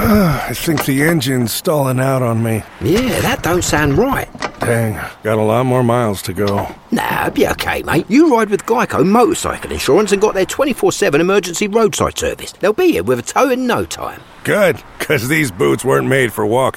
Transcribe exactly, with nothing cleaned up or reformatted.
I think the engine's stalling out on me. Yeah, that don't sound right. Dang, got a lot more miles to go. Nah, it'll be okay, mate. You ride with Geico Motorcycle Insurance and got their twenty-four seven emergency roadside service. They'll be here with a tow in no time. Good, because these boots weren't made for walking.